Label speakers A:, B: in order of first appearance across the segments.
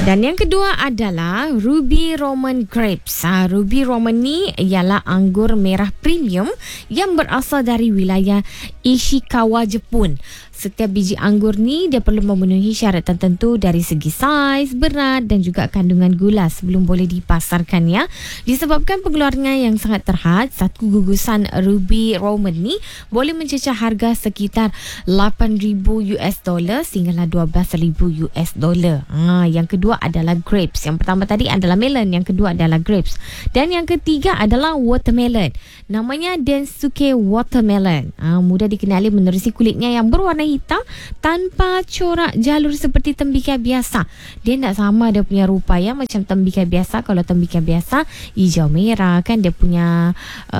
A: Dan yang kedua adalah Ruby Roman Grapes. Ruby Roman ni ialah anggur merah premium yang berasal dari wilayah Ishikawa, Jepun. Setiap biji anggur ni dia perlu memenuhi syarat tertentu dari segi saiz, berat dan juga kandungan gula sebelum boleh dipasarkan ya. Disebabkan pengeluarannya yang sangat terhad, satu gugusan Ruby Roman ni boleh mencecah harga sekitar $8,000 sehinggalah $12,000. Yang kedua adalah grapes. Yang pertama tadi adalah melon, yang kedua adalah grapes. Dan yang ketiga adalah watermelon. Namanya Densuke Watermelon. Mudah dikenali menerusi kulitnya yang berwarna hitam tanpa corak jalur seperti tembikar biasa. Dia tak sama dia punya rupa ya, macam tembikar biasa. Kalau tembikar biasa hijau merah kan, dia punya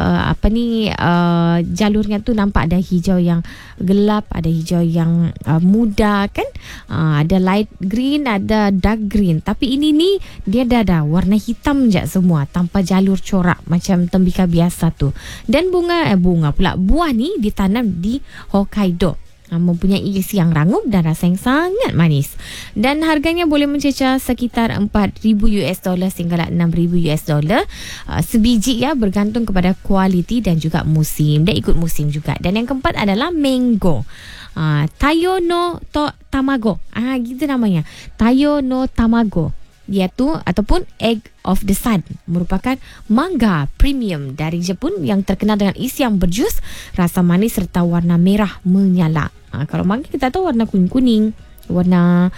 A: jalurnya tu nampak ada hijau yang gelap, ada hijau yang muda kan, ada light green, ada dark green. Tapi ini ni dia dah ada warna hitam je semua tanpa jalur corak macam tembikar biasa tu. Dan buah ni ditanam di Hokkaido, mempunyai isi yang rangup dan rasa yang sangat manis. Dan harganya boleh mencecah sekitar $4,000 sehingga $6,000 sebiji ya, bergantung kepada kualiti dan juga musim. Dia ikut musim juga. Dan yang keempat adalah mango. Tayo no tamago. Gitu namanya. Tayo no tamago. Iaitu ataupun egg of the sun, merupakan mangga premium dari Jepun yang terkenal dengan isi yang berjus, rasa manis serta warna merah menyala. Kalau mangga kita tahu warna kuning-kuning, warna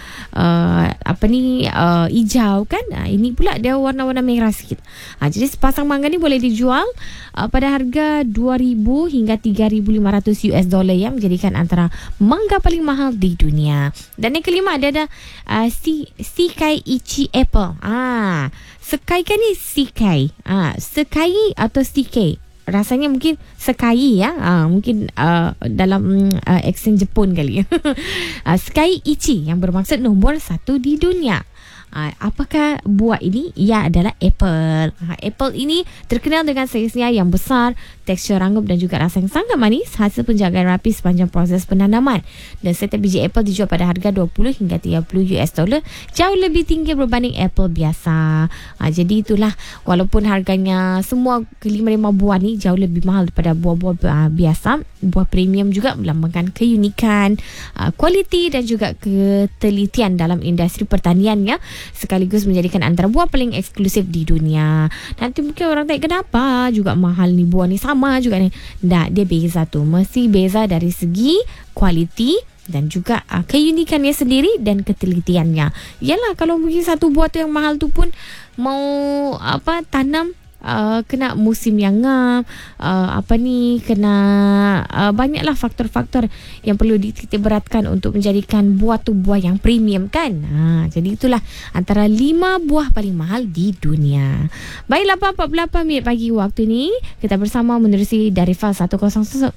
A: hijau kan. Ini pula dia warna-warna merah sikit. Jadi sepasang mangga ni boleh dijual pada harga $2,000 hingga $3,500 yang menjadikan antara mangga paling mahal di dunia. Dan yang kelima ada Sekai Ichi Apple. Sekai kan ni Sekai. Sekai atau Sekai. Rasanya mungkin Sekai ya. Mungkin dalam aksen Jepun kali. Sekai Ichi yang bermaksud nombor 1 di dunia. Apakah buah ini? Ia adalah apple. Apple ini terkenal dengan saiznya yang besar, tekstur rangup dan juga rasa yang sangat manis, hasil penjagaan rapi sepanjang proses penanaman. Dan setiap biji apple dijual pada harga $20 hingga $30, jauh lebih tinggi berbanding apple biasa. Jadi itulah, walaupun harganya semua kelima-lima buah ni jauh lebih mahal daripada buah-buah biasa, buah premium juga melambangkan keunikan, kualiti dan juga ketelitian dalam industri pertanian ya, sekaligus menjadikan antara buah paling eksklusif di dunia. Nanti mungkin orang tanya kenapa juga mahal ni buah ni, sama juga ni. Tak, dia beza tu. Mesti beza dari segi kualiti dan juga keunikannya sendiri dan ketelitiannya. Yalah, kalau mungkin satu buah tu yang mahal tu pun mau tanam, kena musim yang ngam, kena banyaklah faktor-faktor yang perlu dititikberatkan untuk menjadikan buah tu buah yang premium kan. Jadi itulah antara 5 buah paling mahal di dunia. Baik, 8.48 pagi waktu ni kita bersama menerusi dari file 101.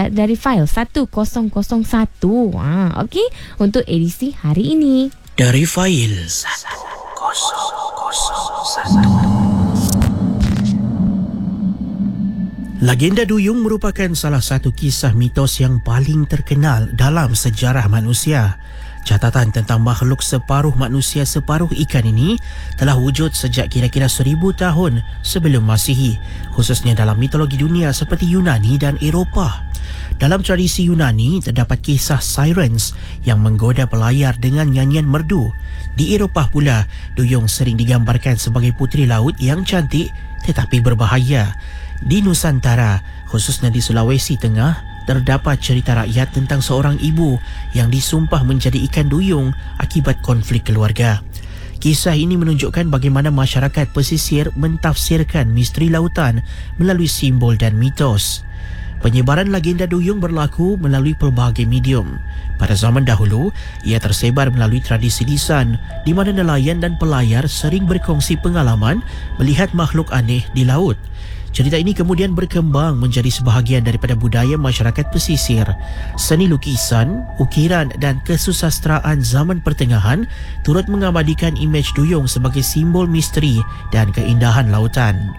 A: Okey, untuk edisi hari ini.
B: Dari file 101. Legenda duyung merupakan salah satu kisah mitos yang paling terkenal dalam sejarah manusia. Catatan tentang makhluk separuh manusia separuh ikan ini telah wujud sejak kira-kira 1000 tahun sebelum Masihi, khususnya dalam mitologi dunia seperti Yunani dan Eropah. Dalam tradisi Yunani terdapat kisah sirens yang menggoda pelayar dengan nyanyian merdu. Di Eropah pula, duyung sering digambarkan sebagai puteri laut yang cantik tetapi berbahaya. Di Nusantara, khususnya di Sulawesi Tengah, terdapat cerita rakyat tentang seorang ibu yang disumpah menjadi ikan duyung akibat konflik keluarga. Kisah ini menunjukkan bagaimana masyarakat pesisir mentafsirkan misteri lautan melalui simbol dan mitos. Penyebaran legenda duyung berlaku melalui pelbagai medium. Pada zaman dahulu, ia tersebar melalui tradisi lisan di mana nelayan dan pelayar sering berkongsi pengalaman melihat makhluk aneh di laut. Cerita ini kemudian berkembang menjadi sebahagian daripada budaya masyarakat pesisir. Seni lukisan, ukiran dan kesusastraan zaman pertengahan turut mengabadikan imej duyung sebagai simbol misteri dan keindahan lautan.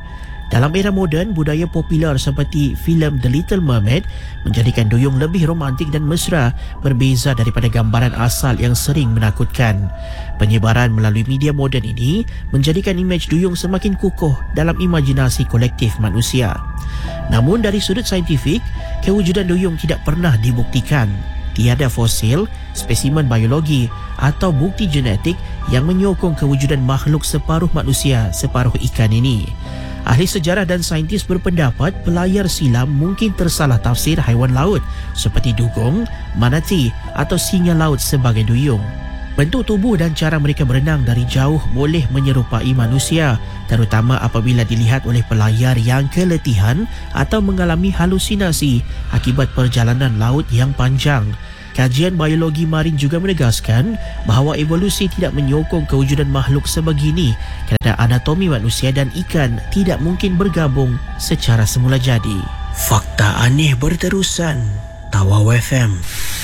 B: Dalam era moden, budaya popular seperti filem The Little Mermaid menjadikan duyung lebih romantik dan mesra berbeza daripada gambaran asal yang sering menakutkan. Penyebaran melalui media moden ini menjadikan imej duyung semakin kukuh dalam imajinasi kolektif manusia. Namun dari sudut saintifik, kewujudan duyung tidak pernah dibuktikan. Tiada fosil, spesimen biologi atau bukti genetik yang menyokong kewujudan makhluk separuh manusia, separuh ikan ini. Ahli sejarah dan saintis berpendapat pelayar silam mungkin tersalah tafsir haiwan laut seperti dugong, manatee atau singa laut sebagai duyung. Bentuk tubuh dan cara mereka berenang dari jauh boleh menyerupai manusia, terutama apabila dilihat oleh pelayar yang keletihan atau mengalami halusinasi akibat perjalanan laut yang panjang. Kajian biologi marin juga menegaskan bahawa evolusi tidak menyokong kewujudan makhluk sebegini kerana anatomi manusia dan ikan tidak mungkin bergabung secara semula jadi. Fakta aneh berterusan. Tawau FM.